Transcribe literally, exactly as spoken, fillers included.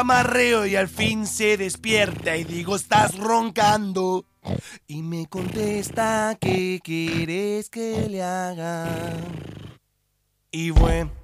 amarreo y al fin se despierta y digo, estás roncando. Y me contesta, ¿qué quieres que le haga? Y bueno.